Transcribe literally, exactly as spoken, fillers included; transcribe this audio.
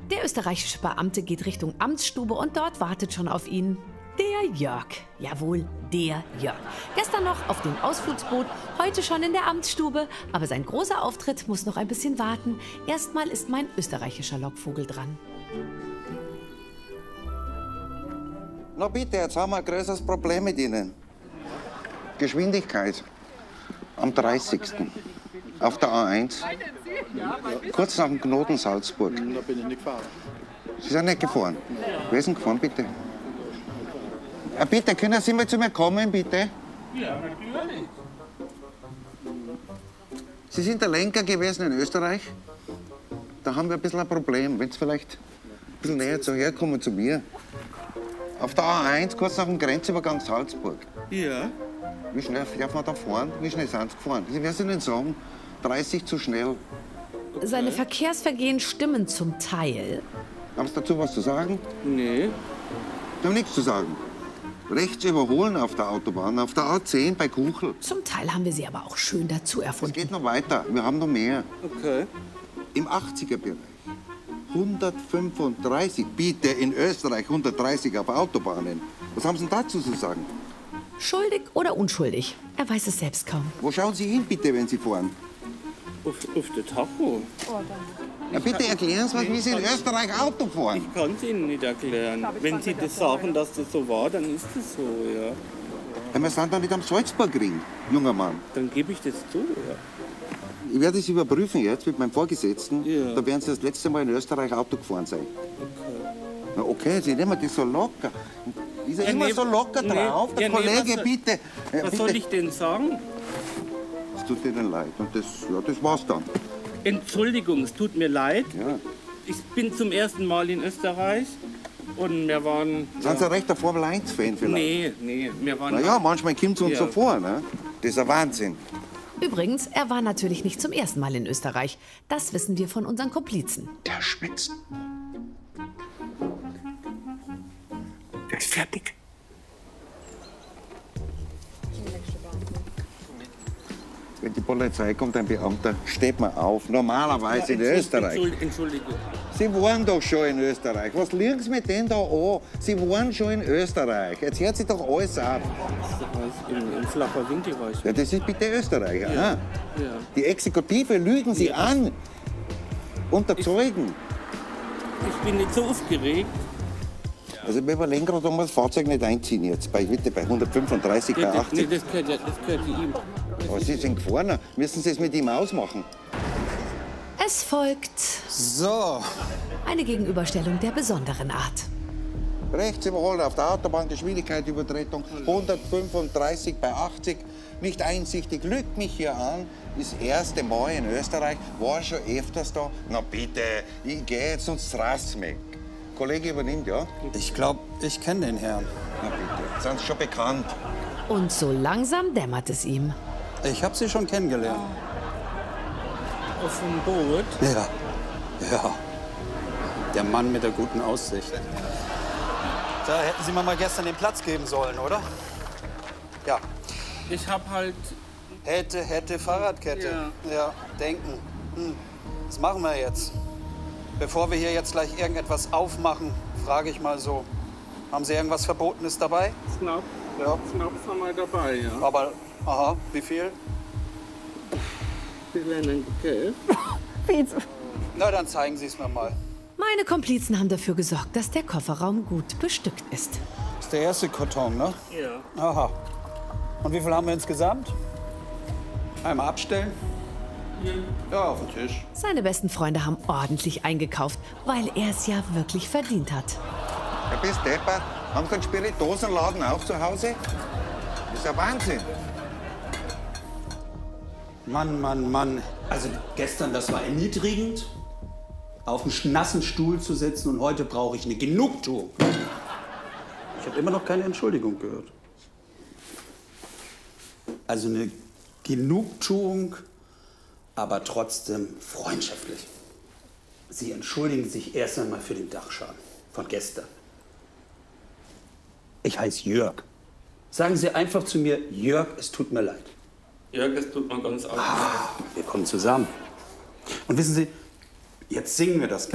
Der österreichische Beamte geht Richtung Amtsstube und dort wartet schon auf ihn der Jörg. Jawohl, der Jörg. Gestern noch auf dem Ausflugsboot, heute schon in der Amtsstube. Aber sein großer Auftritt muss noch ein bisschen warten. Erstmal ist mein österreichischer Lockvogel dran. Na bitte, jetzt haben wir ein größeres Problem mit Ihnen. Geschwindigkeit am dreißigsten auf der A eins, kurz nach dem Knoten Salzburg. Da bin ich nicht gefahren. Sie sind nicht gefahren? Wer ist denn gefahren, bitte? Ja, bitte, können Sie mal zu mir kommen, bitte? Ja, natürlich. Sie sind der Lenker gewesen in Österreich. Da haben wir ein bisschen ein Problem. Wenn Sie vielleicht ein bisschen näher zu herkommen zu mir. Auf der A eins, kurz nach dem Grenzübergang Salzburg. Ja. Wie schnell darf man da fahren? Wie schnell sind Sie gefahren? Sie werden Sie nicht sagen, dreißig zu schnell. Seine Verkehrsvergehen stimmen zum Teil. Haben Sie dazu was zu sagen? Nee. Sie haben nichts zu sagen. Rechts überholen auf der Autobahn, auf der A zehn bei Kuchel. Zum Teil haben wir sie aber auch schön dazu Es erfunden. geht noch weiter. Wir haben noch mehr. Okay. Im achtziger-Bereich hundertfünfunddreißig. Bitte in Österreich hundertdreißig auf Autobahnen. Was haben Sie denn dazu zu sagen? Schuldig oder unschuldig? Er weiß es selbst kaum. Wo schauen Sie hin, bitte, wenn Sie fahren? Auf, auf der Tacho. Ja, bitte erklären Sie mir, wie Sie in Österreich Auto fahren. Ich kann es Ihnen nicht erklären. Wenn Sie das sagen, dass das so war, dann ist das so, ja. Ja, wir sind doch nicht am Salzburgring, junger Mann. Dann gebe ich das zu, ja. Ich werde es überprüfen jetzt mit meinem Vorgesetzten. Ja. Da werden Sie das letzte Mal in Österreich Auto gefahren sein. Okay. Na okay, Sie nehmen das so locker. Ist er Ja, immer nee, so locker nee, drauf? Der ja, nee, Kollege, was- bitte. Äh, Was bitte. soll ich denn sagen? Es tut Ihnen leid. Und das, ja, das war's dann. Entschuldigung, es tut mir leid. Ja. Ich bin zum ersten Mal in Österreich und wir waren... Sind Sie ein rechter Formel eins Fan vielleicht? Nee, nee, wir waren... Na ja, manchmal kommt es uns Ja. so vor, ne? Das ist ein Wahnsinn. Übrigens, er war natürlich nicht zum ersten Mal in Österreich. Das wissen wir von unseren Komplizen. Der schwitzt. Der ist fertig. Wenn die Polizei kommt, ein Beamter, steht man auf. Normalerweise in Entschuld- Österreich. Entschuld- Entschuldigung. Sie waren doch schon in Österreich. Was liegen Sie mit denen da an? Sie waren schon in Österreich. Jetzt hört sich doch alles ab. In, in flacher Winkel war ich. Ja, das ist bitte Österreich. Aha. Ja. Die Exekutive lügen Sie Ja. an. Unter Zeugen. Ich bin nicht so aufgeregt. Also wir überlegen gerade, ob wir das Fahrzeug nicht einziehen jetzt. Bei, bitte, bei hundertfünfunddreißig, bei Nee, das, nee, achtzig. das gehört ja, das gehört ja ihm. Aber Sie sind gefahren. Müssen Sie es mit ihm ausmachen? Es folgt So. eine Gegenüberstellung der besonderen Art. Rechts überholen auf der Autobahn, Geschwindigkeitsübertretung hundertfünfunddreißig bei achtzig. Nicht einsichtig, lügt mich hier an. Das erste Mal in Österreich, war schon öfters da. Na bitte, ich gehe jetzt, sonst rass mich. Kollege übernimmt, ja? Ich glaube, ich kenne den Herrn. Na bitte, sind Sie schon bekannt? Und so langsam dämmert es ihm. Ich habe Sie schon kennengelernt. Auf dem Boot. Ja. Ja. Der Mann mit der guten Aussicht. Da hätten Sie mir mal gestern den Platz geben sollen, oder? Ja. Ich hab halt... Hätte, hätte, Fahrradkette. Ja. Ja, denken. Hm. Was machen wir jetzt? Bevor wir hier jetzt gleich irgendetwas aufmachen, frage ich mal so. Haben Sie irgendwas Verbotenes dabei? Schnapp. Ja. Schnaps haben wir dabei, ja. Aber, aha, wie viel? Wir lernen Geld. Na, dann zeigen Sie es mir mal. Meine Komplizen haben dafür gesorgt, dass der Kofferraum gut bestückt ist. Das ist der erste Karton, ne? Ja. Aha. Und wie viel haben wir insgesamt? Einmal abstellen. Ja, auf den Tisch. Seine besten Freunde haben ordentlich eingekauft, weil er es ja wirklich verdient hat. Ja, bist deppert. Haben Sie einen Spirituosenladen auch zu Hause? Das ist ein Wahnsinn. Mann, Mann, Mann. Also gestern, das war erniedrigend, auf einen nassen Stuhl zu sitzen, und heute brauche ich eine Genugtuung. Ich habe immer noch keine Entschuldigung gehört. Also eine Genugtuung, aber trotzdem freundschaftlich. Sie entschuldigen sich erst einmal für den Dachschaden von gestern. Ich heiße Jörg. Sagen Sie einfach zu mir, Jörg, es tut mir leid. Jörg, es tut mir ganz arg. Wir kommen zusammen. Und wissen Sie, jetzt singen wir das.